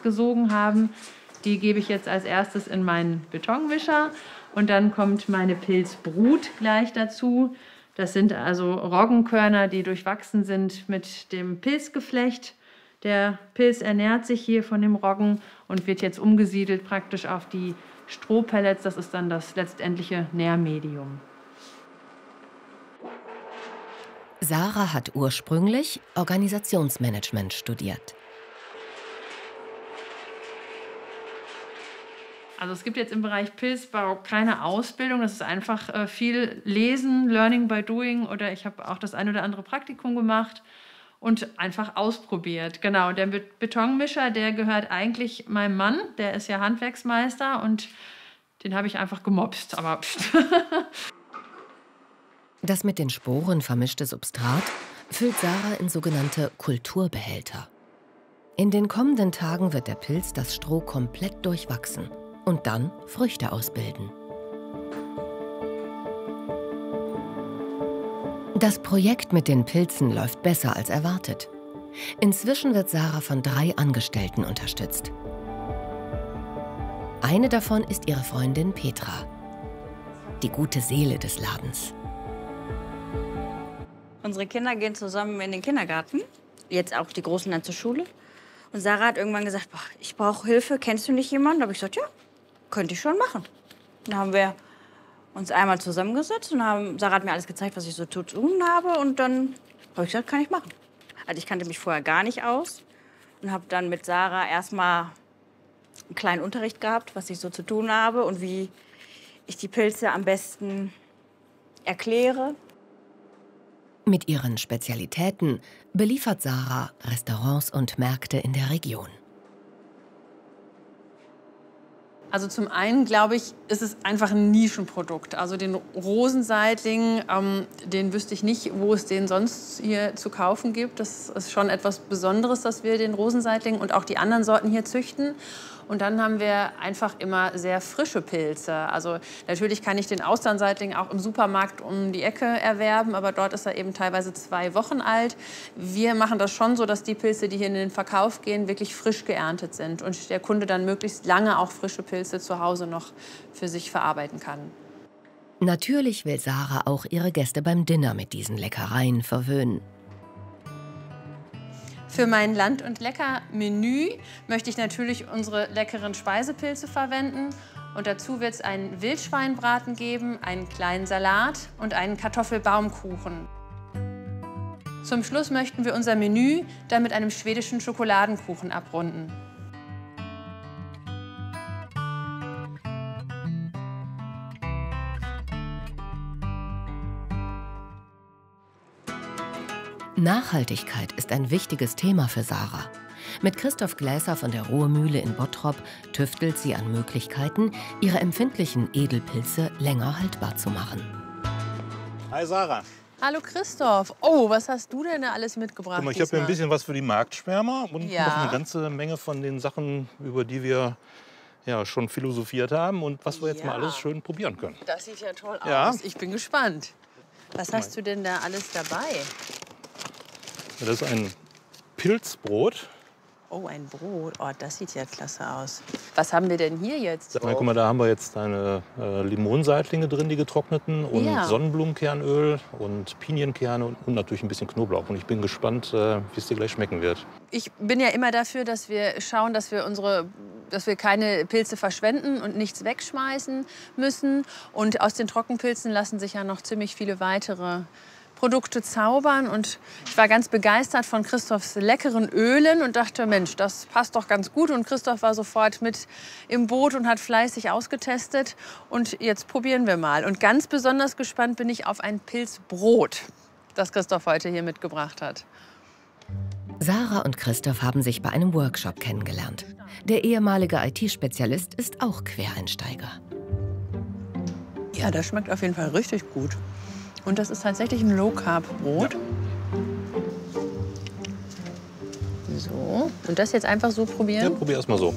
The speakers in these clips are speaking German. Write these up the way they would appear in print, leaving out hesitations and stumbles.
gesogen haben. Die gebe ich jetzt als erstes in meinen Betonmischer. Und dann kommt meine Pilzbrut gleich dazu. Das sind also Roggenkörner, die durchwachsen sind mit dem Pilzgeflecht. Der Pilz ernährt sich hier von dem Roggen und wird jetzt umgesiedelt praktisch auf die Strohpellets. Das ist dann das letztendliche Nährmedium. Sarah hat ursprünglich Organisationsmanagement studiert. Also es gibt jetzt im Bereich Pilzbau keine Ausbildung. Das ist einfach viel Lesen, Learning by Doing. Oder ich habe auch das ein oder andere Praktikum gemacht und einfach ausprobiert. Genau, der Betonmischer, der gehört eigentlich meinem Mann. Der ist ja Handwerksmeister und den habe ich einfach gemopst. Aber Das mit den Sporen vermischte Substrat füllt Sarah in sogenannte Kulturbehälter. In den kommenden Tagen wird der Pilz das Stroh komplett durchwachsen und dann Früchte ausbilden. Das Projekt mit den Pilzen läuft besser als erwartet. Inzwischen wird Sarah von 3 Angestellten unterstützt. Eine davon ist ihre Freundin Petra, die gute Seele des Ladens. Unsere Kinder gehen zusammen in den Kindergarten, jetzt auch die Großen dann zur Schule. Und Sarah hat irgendwann gesagt, boah, ich brauche Hilfe, kennst du nicht jemanden? Da habe ich gesagt, ja, könnte ich schon machen. Dann haben wir uns einmal zusammengesetzt und Sarah hat mir alles gezeigt, was ich so zu tun habe. Und dann habe ich gesagt, kann ich machen. Also ich kannte mich vorher gar nicht aus und habe dann mit Sarah erstmal einen kleinen Unterricht gehabt, was ich so zu tun habe und wie ich die Pilze am besten erkläre. Mit ihren Spezialitäten beliefert Sarah Restaurants und Märkte in der Region. Also zum einen, glaube ich, ist es einfach ein Nischenprodukt. Also den Rosenseitling, den wüsste ich nicht, wo es den sonst hier zu kaufen gibt. Das ist schon etwas Besonderes, dass wir den Rosenseitling und auch die anderen Sorten hier züchten. Und dann haben wir einfach immer sehr frische Pilze. Also natürlich kann ich den Austernseitling auch im Supermarkt um die Ecke erwerben, aber dort ist er eben teilweise 2 Wochen alt. Wir machen das schon so, dass die Pilze, die hier in den Verkauf gehen, wirklich frisch geerntet sind und der Kunde dann möglichst lange auch frische Pilze zu Hause noch für sich verarbeiten kann. Natürlich will Sarah auch ihre Gäste beim Dinner mit diesen Leckereien verwöhnen. Für mein Land- und Lecker-Menü möchte ich natürlich unsere leckeren Speisepilze verwenden. Und dazu wird es einen Wildschweinbraten geben, einen kleinen Salat und einen Kartoffelbaumkuchen. Zum Schluss möchten wir unser Menü dann mit einem schwedischen Schokoladenkuchen abrunden. Nachhaltigkeit ist ein wichtiges Thema für Sarah. Mit Christoph Gläser von der Ruhrmühle in Bottrop tüftelt sie an Möglichkeiten, ihre empfindlichen Edelpilze länger haltbar zu machen. Hi Sarah. Hallo Christoph. Oh, was hast du denn da alles mitgebracht? Guck mal, ich habe hier ein bisschen was für die Marktschwärmer und Ja. noch eine ganze Menge von den Sachen, über die wir ja schon philosophiert haben und was wir jetzt mal alles schön probieren können. Das sieht ja toll aus. Ja. Ich bin gespannt. Was hast du denn da alles dabei? Das ist ein Pilzbrot. Oh, ein Brot. Oh, das sieht ja klasse aus. Was haben wir denn hier jetzt? Ja, guck mal, da haben wir jetzt eine Limonenseitlinge drin, die getrockneten, und Ja. Sonnenblumenkernöl und Pinienkerne und natürlich ein bisschen Knoblauch. Und ich bin gespannt, wie es dir gleich schmecken wird. Ich bin ja immer dafür, dass wir schauen, dass wir keine Pilze verschwenden und nichts wegschmeißen müssen. Und aus den Trockenpilzen lassen sich ja noch ziemlich viele weitere Produkte zaubern. Und ich war ganz begeistert von Christophs leckeren Ölen und dachte, Mensch, das passt doch ganz gut. Und Christoph war sofort mit im Boot und hat fleißig ausgetestet. Und jetzt probieren wir mal. Und ganz besonders gespannt bin ich auf ein Pilzbrot, das Christoph heute hier mitgebracht hat. Sarah und Christoph haben sich bei einem Workshop kennengelernt. Der ehemalige IT-Spezialist ist auch Quereinsteiger. Ja, das schmeckt auf jeden Fall richtig gut. Und das ist tatsächlich ein Low-Carb-Brot. Ja. So, und das jetzt einfach so Ja, probieren? probier erst mal so.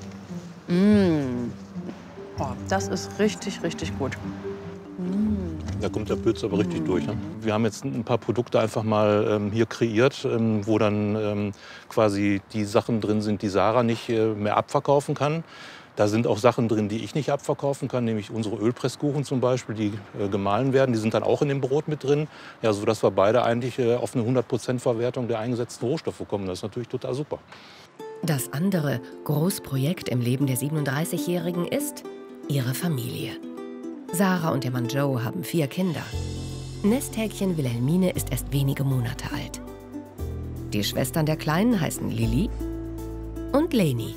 Oh, das ist richtig, richtig gut. Da kommt der Pilz aber richtig durch. Ne? Wir haben jetzt ein paar Produkte einfach mal hier kreiert, wo dann quasi die Sachen drin sind, die Sarah nicht mehr abverkaufen kann. Da sind auch Sachen drin, die ich nicht abverkaufen kann, nämlich unsere Ölpresskuchen zum Beispiel, die gemahlen werden. Die sind dann auch in dem Brot mit drin, ja, sodass wir beide eigentlich auf eine 100% Verwertung der eingesetzten Rohstoffe kommen. Das ist natürlich total super. Das andere Großprojekt im Leben der 37-Jährigen ist ihre Familie. Sarah und ihr Mann Joe haben 4 Kinder. Nesthäkchen Wilhelmine ist erst wenige Monate alt. Die Schwestern der Kleinen heißen Lilly und Leni.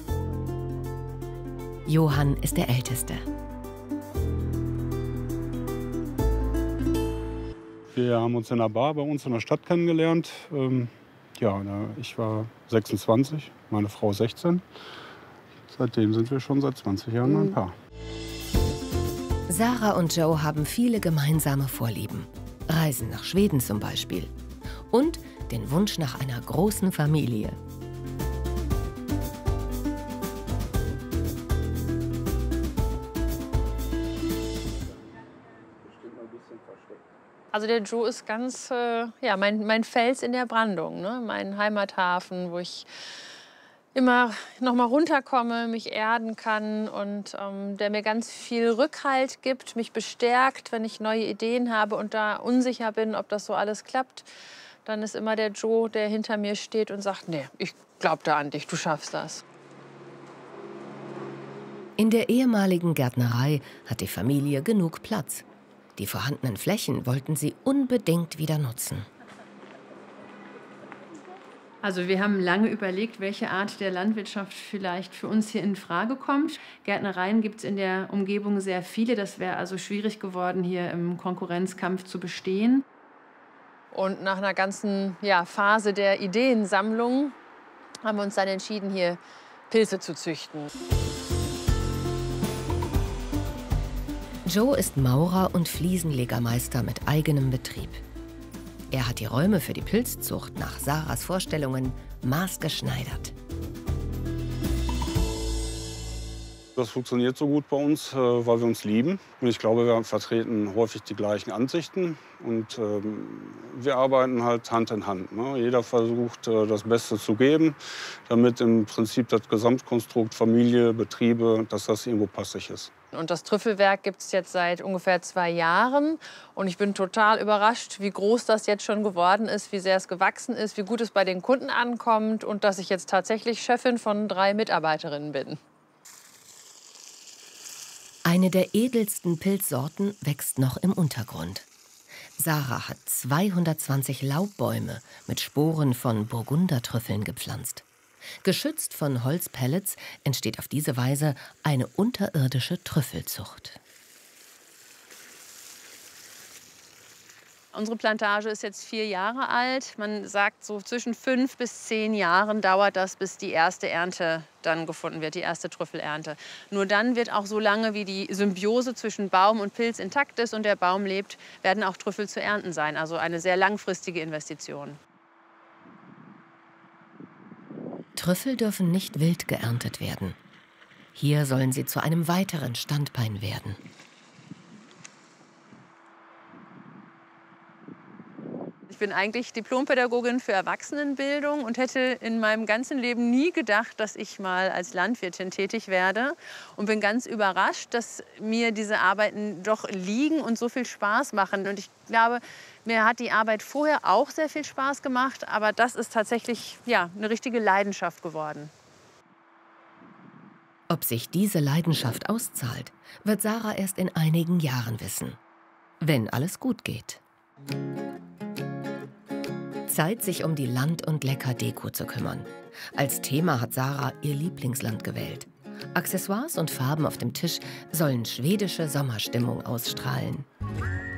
Johann ist der Älteste. Wir haben uns in einer Bar bei uns in der Stadt kennengelernt. Ich war 26, meine Frau 16. Seitdem sind wir schon seit 20 Jahren ein Paar. Sarah und Joe haben viele gemeinsame Vorlieben. Reisen nach Schweden zum Beispiel. Und den Wunsch nach einer großen Familie. Also der Joe ist ganz, mein Fels in der Brandung, ne? Mein Heimathafen, wo ich immer noch mal runterkomme, mich erden kann und der mir ganz viel Rückhalt gibt, mich bestärkt, wenn ich neue Ideen habe und da unsicher bin, ob das so alles klappt. Dann ist immer der Joe, der hinter mir steht und sagt, nee, ich glaube da an dich, du schaffst das. In der ehemaligen Gärtnerei hat die Familie genug Platz. Die vorhandenen Flächen wollten sie unbedingt wieder nutzen. Also wir haben lange überlegt, welche Art der Landwirtschaft vielleicht für uns hier in Frage kommt. Gärtnereien gibt es in der Umgebung sehr viele. Das wäre also schwierig geworden, hier im Konkurrenzkampf zu bestehen. Und nach einer ganzen Phase der Ideensammlung haben wir uns dann entschieden, hier Pilze zu züchten. Joe ist Maurer und Fliesenlegermeister mit eigenem Betrieb. Er hat die Räume für die Pilzzucht nach Sarahs Vorstellungen maßgeschneidert. Das funktioniert so gut bei uns, weil wir uns lieben. Und ich glaube, wir vertreten häufig die gleichen Ansichten. Und wir arbeiten halt Hand in Hand. Ne? Jeder versucht, das Beste zu geben, damit im Prinzip das Gesamtkonstrukt Familie, Betriebe, dass das irgendwo passig ist. Und das Trüffelwerk gibt es jetzt seit ungefähr 2 Jahren. Und ich bin total überrascht, wie groß das jetzt schon geworden ist, wie sehr es gewachsen ist, wie gut es bei den Kunden ankommt und dass ich jetzt tatsächlich Chefin von 3 Mitarbeiterinnen bin. Eine der edelsten Pilzsorten wächst noch im Untergrund. Sarah hat 220 Laubbäume mit Sporen von Burgundertrüffeln gepflanzt. Geschützt von Holzpellets entsteht auf diese Weise eine unterirdische Trüffelzucht. Unsere Plantage ist jetzt 4 Jahre alt. Man sagt, so zwischen 5 bis 10 Jahren dauert das, bis die erste Ernte dann gefunden wird, die erste Trüffelernte. Nur dann wird auch so lange, wie die Symbiose zwischen Baum und Pilz intakt ist und der Baum lebt, werden auch Trüffel zu ernten sein. Also eine sehr langfristige Investition. Trüffel dürfen nicht wild geerntet werden. Hier sollen sie zu einem weiteren Standbein werden. Ich bin eigentlich Diplompädagogin für Erwachsenenbildung und hätte in meinem ganzen Leben nie gedacht, dass ich mal als Landwirtin tätig werde. Und bin ganz überrascht, dass mir diese Arbeiten doch liegen und so viel Spaß machen. Und ich glaube, mir hat die Arbeit vorher auch sehr viel Spaß gemacht. Aber das ist tatsächlich eine richtige Leidenschaft geworden. Ob sich diese Leidenschaft auszahlt, wird Sarah erst in einigen Jahren wissen. Wenn alles gut geht. Zeit, sich um die Land- und Lecker-Deko zu kümmern. Als Thema hat Sarah ihr Lieblingsland gewählt. Accessoires und Farben auf dem Tisch sollen schwedische Sommerstimmung ausstrahlen.